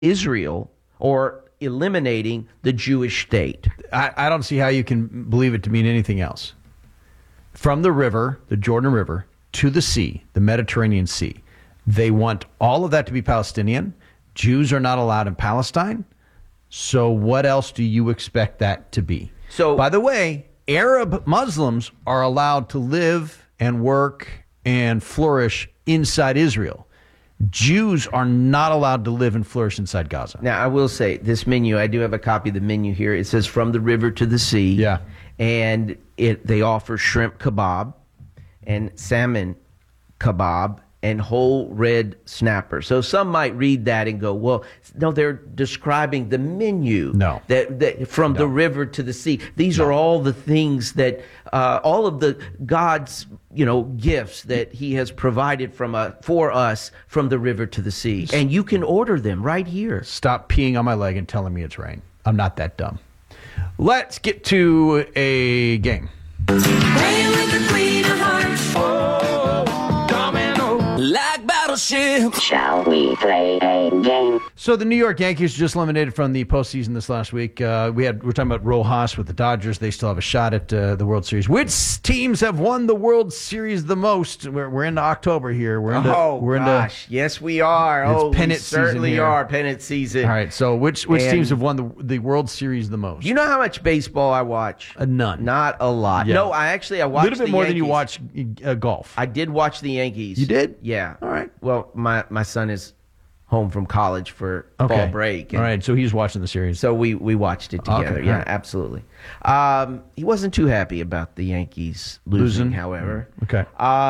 Israel or eliminating the Jewish state. I don't see how you can believe it to mean anything else. From the river, the Jordan River, to the sea, the Mediterranean Sea, they want all of that to be Palestinian. Jews are not allowed in Palestine. So what else do you expect that to be? So, by the way, Arab Muslims are allowed to live and work and flourish inside Israel. Jews are not allowed to live and flourish inside Gaza. Now, I will say, this menu, I do have a copy of the menu here. It says from the river to the sea. Yeah. And they offer shrimp kebab and salmon kebab and whole red snapper. So some might read that and go, well, no, they're describing the menu. No. That from the river to the sea. These are all the things that, all of the God's, gifts that he has provided for us from the river to the sea. And you can order them right here. Stop peeing on my leg and telling me it's rain. I'm not that dumb. Let's get to a game. Playing with the Queen of Hearts. Oh, domino. Like battleship. Shall we play a game? So the New York Yankees just eliminated from the postseason this last week. We're talking about Rojas with the Dodgers. They still have a shot at the World Series. Which teams have won the World Series the most? We're into October here. We're into Yes, we are. It's pennant we certainly season here. are. Pennant season. All right. So which teams have won the World Series the most? You know how much baseball I watch? None. Not a lot. Yeah. No, I watched a little bit the more Yankees. than you watch golf. I did watch the Yankees. You did? Yeah. All right. Well, my son is home from college for fall break. All right. So he's watching the series. So we watched it together. Okay, Yeah, right. absolutely. He wasn't too happy about the Yankees losing. However. Okay.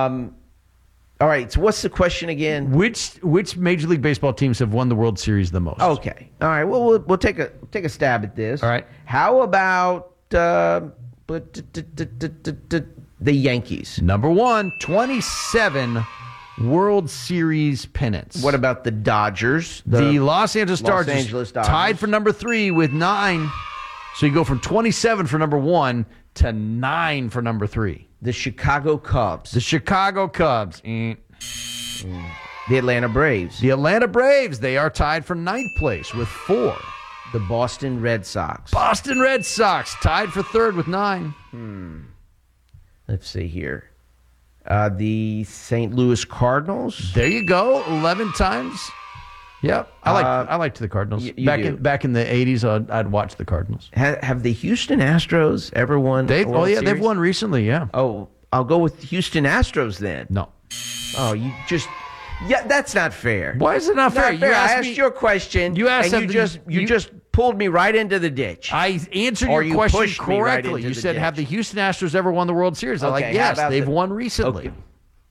All right. So what's the question again? Which Major League Baseball teams have won the World Series the most? Okay. All right. Well, we'll take a stab at this. All right. How about the Yankees? Number one, 27 World Series pennants. What about the Dodgers? The Los Angeles Dodgers, Angeles Dodgers. tied for number 3 with 9. So you go from 27 for number 1 to 9 for number 3. The Chicago Cubs. The Chicago Cubs. The Atlanta Braves. The Atlanta Braves, they are tied for 9th place with 4. The Boston Red Sox. Boston Red Sox, tied for 3rd with 9. Let's see here. The St. Louis Cardinals. There you go, 11 times. Yep, I liked the Cardinals. You do. Back in the 80s, I'd watch the Cardinals. Have the Houston Astros ever won? a World they've Series? won recently, yeah. Oh, I'll go with Houston Astros then. No. Oh, that's not fair. Why is it not fair? I asked your question. You asked and you just pulled me right into the ditch. I answered Or your you question pushed me right correctly. into You the said, ditch. have the Houston Astros ever won the World Series? I'm Okay, like, yes, how about they've won recently. Okay.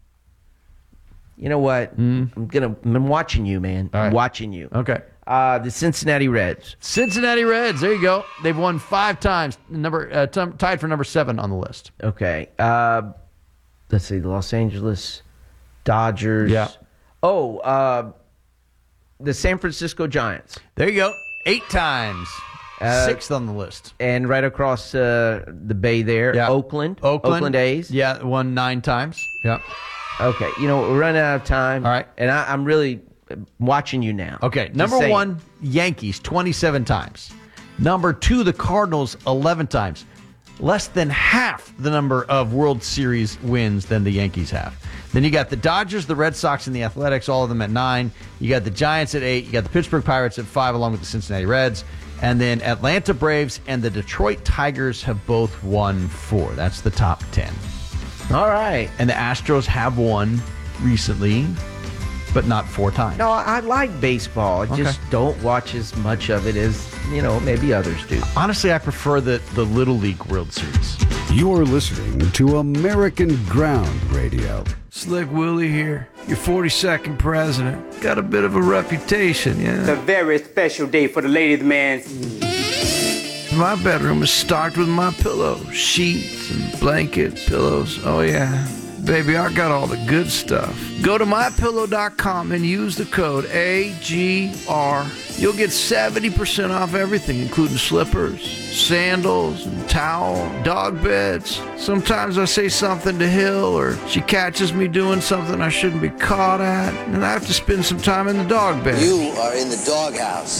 You know what? I'm watching you, man. All right. I'm watching you. Okay. The Cincinnati Reds. Cincinnati Reds, there you go. They've won 5 times, tied for number 7 on the list. Okay. Let's see. The Los Angeles Dodgers. Yeah. Oh, the San Francisco Giants. There you go. 8 times. 6th on the list. And right across the bay there, Yeah. Oakland A's. Yeah, won 9 times. Yeah. Okay. We're running out of time. All right. And I'm really watching you now. Okay. Just Number saying. 1, Yankees, 27 times. Number 2, the Cardinals, 11 times. Less than half the number of World Series wins than the Yankees have. Then you got the Dodgers, the Red Sox, and the Athletics, all of them at 9. You got the Giants at 8. You got the Pittsburgh Pirates at 5, along with the Cincinnati Reds. And then Atlanta Braves and the Detroit Tigers have both won 4. That's the top 10. All right. And the Astros have won recently, but not 4 times. No, I like baseball. I just don't watch as much of it as, maybe others do. Honestly, I prefer the Little League World Series. You're listening to American Ground Radio. Slick Willie here, your 42nd president. Got a bit of a reputation, yeah? It's a very special day for the ladies, man. My bedroom is stocked with my pillows, sheets and blanket pillows. Oh, yeah. Baby, I got all the good stuff. Go to MyPillow.com and use the code AGR. You'll get 70% off everything, including slippers, sandals, and towel, dog beds. Sometimes I say something to Hill, or she catches me doing something I shouldn't be caught at, and I have to spend some time in the dog bed. You are in the doghouse.